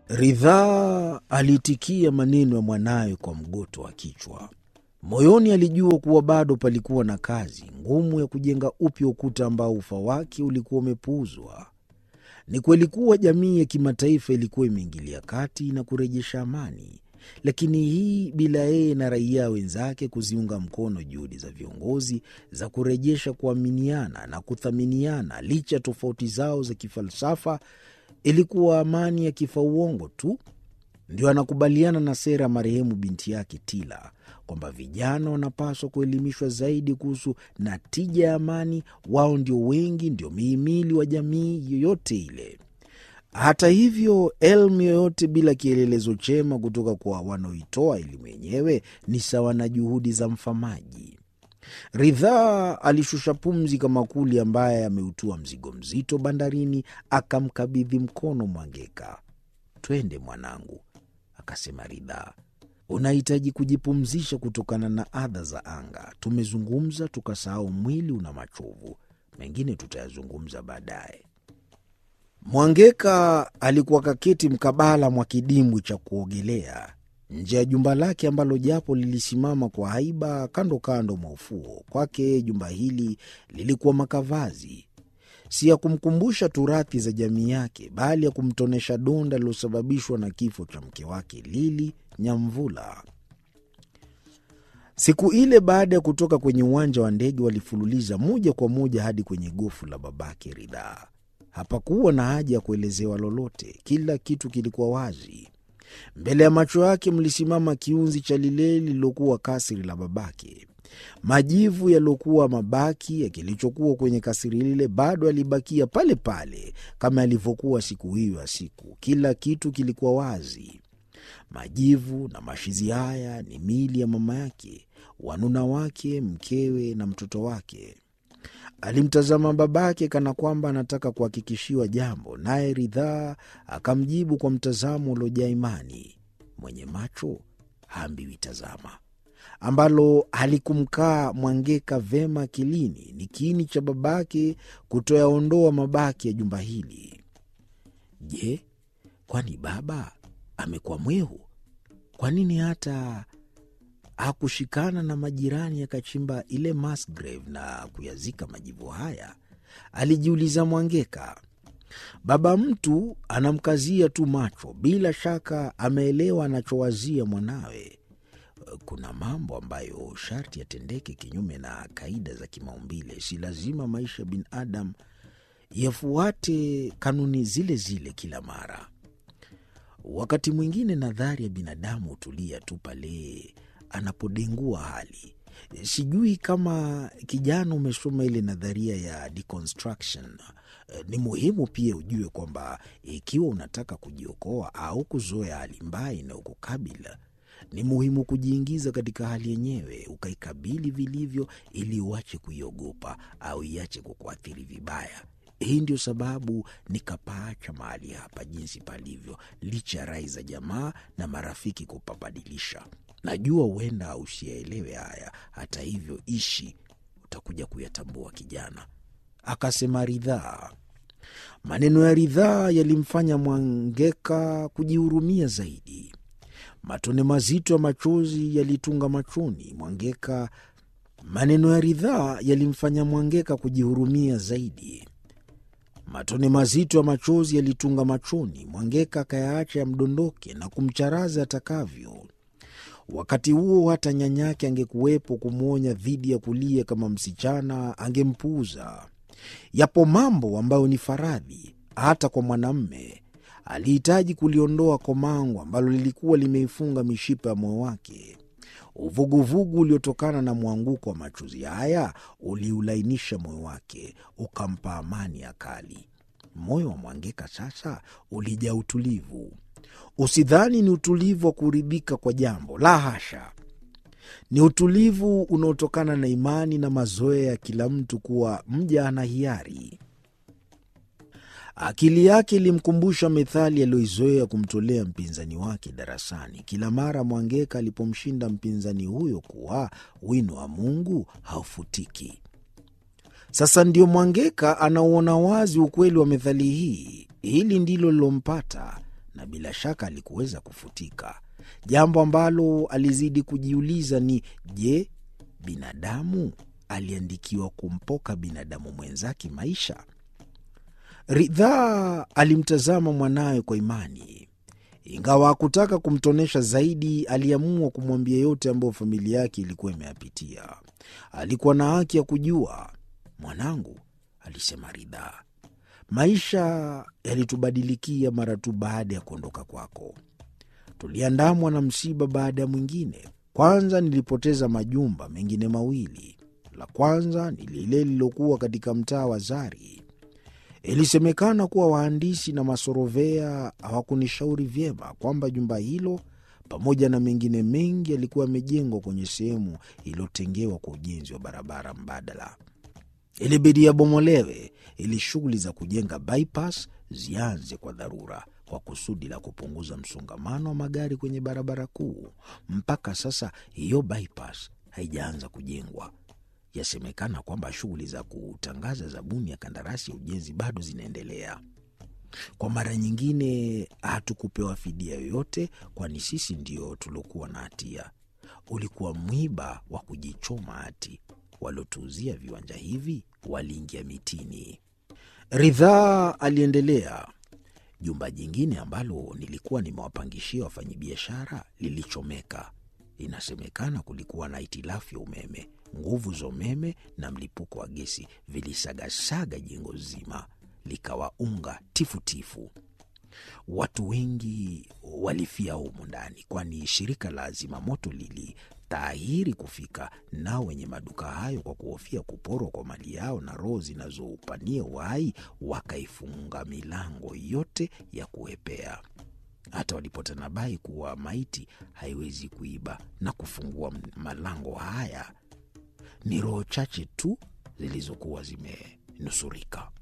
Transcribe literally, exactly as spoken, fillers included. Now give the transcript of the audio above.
Ridhaa aliitikia maneno ya mwanawe kwa mgoto wa kichwa. Moyoni alijua kuwa bado palikuwa na kazi ngumu ya kujenga upya ukuta ambao ufa wake ulikuwa umepuuzwa. Ni kweli kuwa jamii ya kimataifa ilikuwa imeingilia kati na kurejesha amani, lakini hii bila yeye na raia wenzake kuziunga mkono juhudi za viongozi za kurejesha kuaminiana na kuthaminiana licha ya tofauti zao za kifalsafa. Ilikuwa amani ya kifauongo tu. Ndio anakubaliana na sera ya marehemu binti yake Tila kwamba vijana wanapaswa kuelimishwa zaidi kuhusu natija ya amani. Wao ndio wengi, ndio mihimili wa jamii yoyote ile. Hata hivyo, elimu yoyote bila kielelezo chema kutoka kwa wanaoitoa elimu yenyewe ni sawa na juhudi za mfamaji. Ridhaa alishusha pumzi kama kuli ambaye ameutua mzigo mzito bandarini, akamkabidhi mkono Mwangeka. "Twende mwanangu," akasema Ridhaa. "Unahitaji kujipumzisha kutokana na adha za anga. Tumezungumza tukasahau mwili una machovu. Mengine tutayazungumza baadaye." Mwangeka alikuwa kaketi mkabala mwa kidimbwi cha kuogelea nje ya jumba lake ambalo japo lilisimama kwa haiba kando kando mwa ufuo. Kwake jumba hili lilikuwa makavazi, si ya kumkumbusha turathi za jamii yake, bali ya kumtonesha donda lilosababishwa na kifo cha mke wake Lili Nyamvula. Siku ile baada ya kutoka kwenye uwanja wa ndege, walifululiza moja kwa moja hadi kwenye gofu la babake Ridhaa. Hapakuwa na haja ya kuelezewa lolote, kila kitu kilikuwa wazi. Mbele ya macho yake mlisimama kiunzi cha lile lililokuwa kasiri la babake. Majivu yaliokuwa mabaki ya kilichokuwa kwenye kasiri lile bado yalibakia pale pale kama yalivyokuwa siku hiyo ya siku. Kila kitu kilikuwa wazi. Majivu na mashizi haya ni miili ya mama yake, wanuna wake, mkewe na mtoto wake. Alimtazama babake kana kwamba anataka kuhakikishiwa jambo, naye Ridhaa akamjibu kwa mtazamo uliojaa imani. Mwenye macho haambiwi tazama, ambalo halikumkaa Mwangeka vema akilini. Ni kiini cha babake kutoyaondoa mabaki ya jumba hili. Je, kwani baba amekuwa mwehu? Kwa nini hata hakushikana na majirani akachimba ile mass grave na kuyazika majivu haya? Alijiuliza Mwangeka. Baba mtu anamkazia tu macho, bila shaka ameelewa anachowazia mwanawe. Kuna mambo ambayo sharti yatendeke kinyume na kaida za kimaumbile. Si lazima maisha ya binadamu yafuate kanuni zile zile kila mara. Wakati mwingine nadhari ya binadamu hutulia tu pale anapodengua hali. Sijui kama kijana umesoma ile nadharia ya deconstruction. Ni muhimu pia ujue kwamba ikiwa unataka kujiokoa au kuzoea hali mbaya inayokukabila, ni muhimu kujiingiza katika hali yenyewe, ukaikabili vilivyo, ili uache kuiogopa au iache kukuathiri vibaya. Hii ndio sababu nikapaacha mahali hapa jinsi palivyo, licha ya rai za jamaa na marafiki kupabadilisha. Najua huenda usiyaelewe haya, hata hivyo ishi, utakuja kuyatambua kijana, akasema Ridhaa. Maneno ya Ridhaa yalimfanya Mwangeka kujihurumia zaidi. Matone mazito ya machozi yalitunga machoni Mwangeka. Maneno ya Ridhaa yalimfanya Mwangeka kujihurumia zaidi. Matone mazito ya machozi yalitunga machoni Mwangeka, akayaacha yamdondoke na kumcharaza atakavyo. Wakati huo hata nyanyake angekuwepo kumwonya dhidi ya kulia kama msichana, angempuuza. Yapo mambo ambayo ni faradhi hata kwa mwanamme. Alihitaji kuliondoa komango ambalo lilikuwa limeifunga mishipa ya moyo wake. Uvuguvugu uliotokana na mwanguko wa machozi haya uliulainisha moyo wake, ukampa amani ya kali. Moyo wa Mwangeka sasa ulijaa utulivu. Usidhani ni utulivu wa kuridhika kwa jambo, la hasha. Ni utulivu unaotokana na imani na mazoea ya kila mtu kuwa mja ana hiari. Akili yake ilimkumbusha methali aliyoizoea kumtolea mpinzani wake darasani kila mara Mwangeka alipomshinda mpinzani huyo kuwa wino wa Mungu haufutiki. Sasa ndio Mwangeka anauona wazi ukweli wa methali hii. Hili ndilo lilompata, na bila shaka alikuweza kufutika. Jambo ambalo alizidi kujiuliza ni je, binadamu aliandikiwa kumpoka binadamu mwenzake maisha? Ridhaa alimtazama mwanawe kwa imani. Ingawa hakutaka kumtonesha zaidi, aliamua kumwambia yote ambayo familia yake ilikuwa imeyapitia. Alikuwa na haki ya kujua. "Mwanangu," alisema Ridhaa, "maisha yalitubadilikia mara tu baada ya kuondoka kwako. Tuliandamwa na msiba baada ya mwingine. Kwanza nilipoteza majumba mengine mawili. La kwanza ni lile lilokuwa katika mtaa wa Zari. Ilisemekana kuwa wahandisi na masorovea hawakunishauri vyema kwamba jumba hilo pamoja na mengine mengi yalikuwa yamejengwa kwenye sehemu iliyotengewa kwa ujenzi wa barabara mbadala. Ilibidi yabomolewe ili shughuli za kujenga bypass zianze kwa dharura, kwa kusudi la kupunguza msongamano wa magari kwenye barabara kuu. Mpaka sasa hiyo bypass haijaanza kujengwa. Yasemekana kwamba shughuli za kutangaza zabuni ya kandarasi ya ujenzi bado zinaendelea. Kwa mara nyingine hatukupewa fidia yoyote, kwani sisi ndio tuliokuwa na hatia. Ulikuwa mwiba wa kujichoma hati. Waliotuuzia viwanja hivi waliingia mitini." Ridhaa aliendelea. "Jumba jingine ambalo nilikuwa nimewapangishia wafanyabiashara lilichomeka. Inasemekana kulikuwa na hitilafu ya umeme. Nguvu za umeme na mlipuko wa gesi vilisagasaga jengo zima, likawa unga tifutifu. Watu wengi walifia humo ndani, kwani shirika la zimamoto lilitahiri kufika, nao wenye maduka hayo kwa kuhofia kuporwa kwa mali yao na roho zinazoupania uhai wakaifunga milango yote ya kuepea. Hata walipotanabai kuwa maiti haiwezi kuiba na kufungua malango haya, ni roho chache tu zilizokuwa zimenusurika."